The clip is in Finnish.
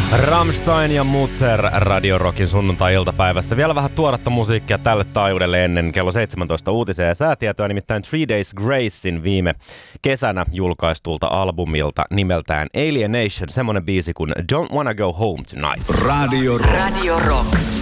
Rammstein ja Mutzer Radio Rockin sunnuntai-iltapäivässä. Vielä vähän tuoretta musiikkia tälle taajuudelle ennen kello 17 uutisia ja säätietoa, nimittäin 3 Days Gracein viime kesänä julkaistulta albumilta nimeltään Alienation, semmonen biisi kuin Don't Wanna Go Home Tonight. Radio Rock.